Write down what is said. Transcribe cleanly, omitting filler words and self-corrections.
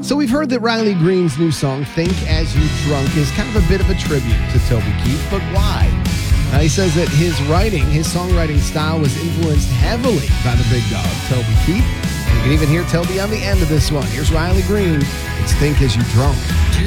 So we've heard that Riley Green's new song, Think As You Drunk, is kind of a bit of a tribute to Toby Keith, but why? He says that his songwriting style was influenced heavily by the big dog, Toby Keith. You can even hear Toby on the end of this one. Here's Riley Green. It's Think As You Drunk.